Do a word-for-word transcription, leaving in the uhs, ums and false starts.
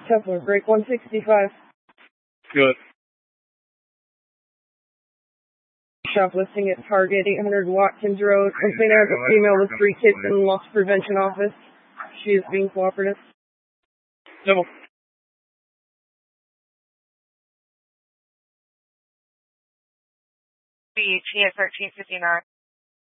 Kepler, break one sixty-five. Good. Shoplifting at Target, eight hundred Watkins Road. Complaint has a female with three kids in the loss prevention office. She is being cooperative. Double. B T at thirteen fifty-nine.